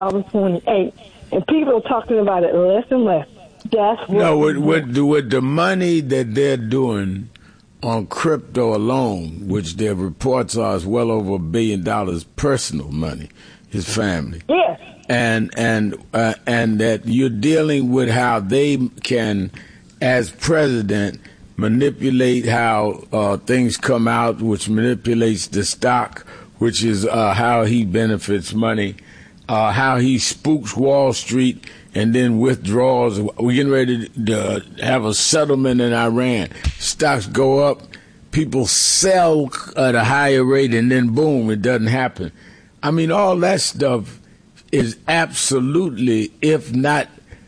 2028, and people are talking about it less and less. That's what. No, with the money that they're doing on crypto alone, which their reports are is well over $1 billion personal money, his family. Yes. And that you're dealing with how they can, as president, manipulate how things come out, which manipulates the stock, which is how he benefits money, how he spooks Wall Street and then withdraws. We're getting ready to have a settlement in Iran. Stocks go up, people sell at a higher rate, and then boom, it doesn't happen. I mean, all that stuff is absolutely, if not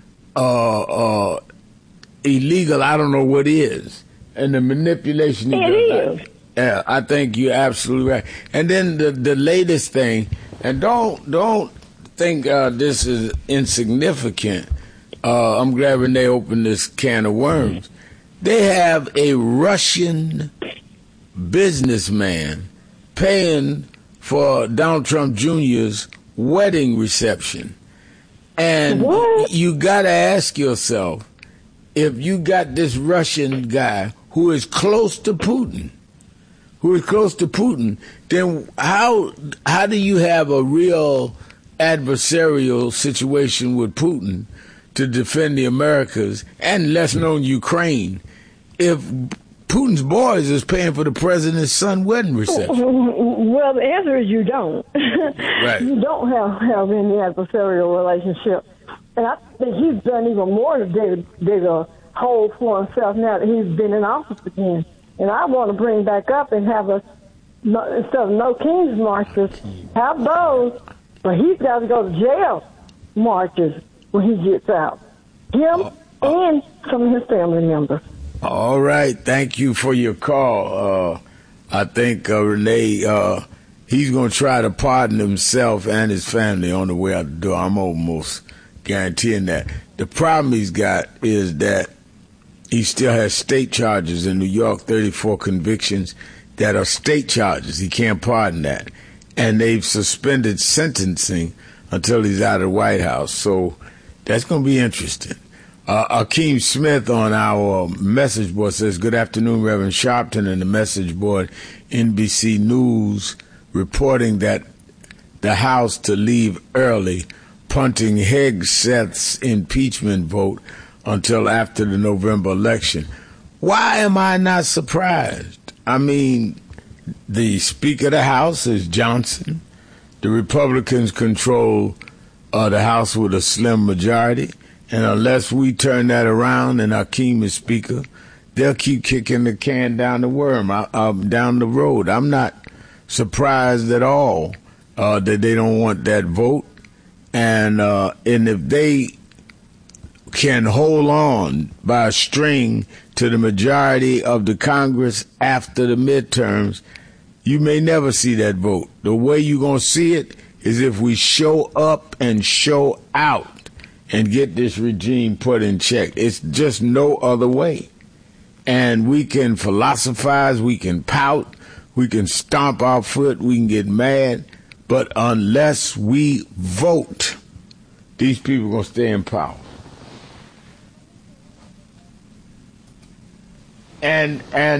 illegal, I don't know what is. And the manipulation it is. Yeah, I think you're absolutely right. And then the latest thing, and don't think this is insignificant. I'm glad Renee opened this can of worms. They have a Russian businessman paying for Donald Trump Jr.'s wedding reception. And what? You got to ask yourself, if you got this Russian guy who is close to Putin, then how do you have a real adversarial situation with Putin to defend the Americas and less known Ukraine if Putin's boys is paying for the president's son wedding reception? Well, the answer is you don't. Right. You don't have any adversarial relationship. And I think he's done even more to dig a hole for himself now that he's been in office again. And I want to bring back up and have instead of no King's marches, have those, but he's got to go to jail marches when he gets out. Him and some of his family members. All right. Thank you for your call. I think, Renee, he's going to try to pardon himself and his family on the way out the door. I'm almost guaranteeing that. The problem he's got is that he still has state charges in New York, 34 convictions that are state charges. He can't pardon that. And they've suspended sentencing until he's out of the White House. So that's going to be interesting. Akeem Smith on our message board says, good afternoon, Reverend Sharpton, and the message board, NBC News, reporting that the House to leave early, punting Hegseth's impeachment vote until after the November election. Why am I not surprised? I mean, the Speaker of the House is Johnson. The Republicans control the House with a slim majority. And unless we turn that around and Akeem is Speaker, they'll keep kicking the can down the road. I'm not surprised at all that they don't want that vote. And if they can hold on by a string to the majority of the Congress after the midterms, you may never see that vote. The way you're going to see it is if we show up and show out and get this regime put in check. It's just no other way. And we can philosophize, we can pout, we can stomp our foot, we can get mad, but unless we vote, these people are going to stay in power. And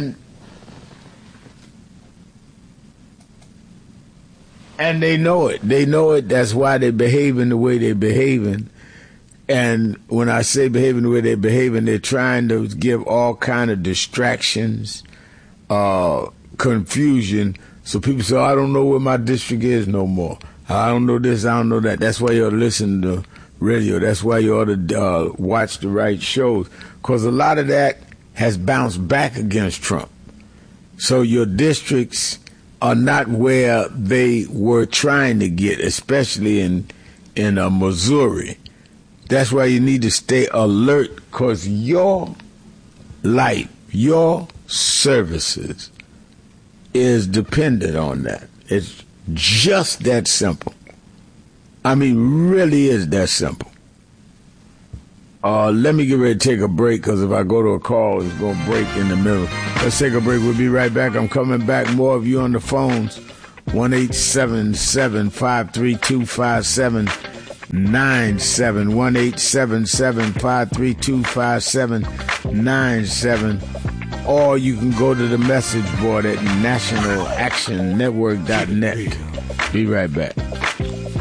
they know it. They know it. That's why they're behaving the way they're behaving. And when I say behaving the way they're behaving, they're trying to give all kind of distractions, confusion. So people say, I don't know where my district is no more. I don't know this, I don't know that. That's why you ought to listen to radio. That's why you ought to watch the right shows. Because a lot of that has bounced back against Trump. So your districts are not where they were trying to get, especially in Missouri. That's why you need to stay alert, because your life, your services is dependent on that. It's just that simple. I mean, really is that simple. Let me get ready to take a break, because if I go to a call, it's going to break in the middle. Let's take a break. We'll be right back. I'm coming back. More of you on the phones. 1-877-532-57 1-877-532-5797, or you can go to the message board at nationalactionnetwork.net. Be right back.